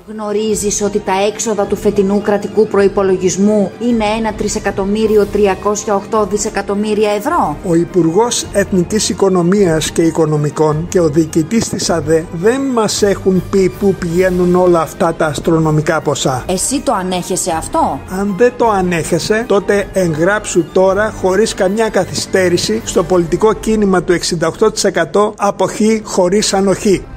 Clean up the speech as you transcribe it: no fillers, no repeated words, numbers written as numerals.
Γνωρίζεις ότι τα έξοδα του φετινού κρατικού προϋπολογισμού είναι 1.308 δισεκατομμύρια ευρώ? Ο Υπουργός Εθνικής Οικονομίας και Οικονομικών και ο διοικητής της ΑΔΕ δεν μας έχουν πει πού πηγαίνουν όλα αυτά τα αστρονομικά ποσά. Εσύ το ανέχεσαι αυτό? Αν δεν το ανέχεσαι, τότε εγγράψου τώρα χωρίς καμιά καθυστέρηση στο πολιτικό κίνημα του 68% αποχή χωρίς ανοχή.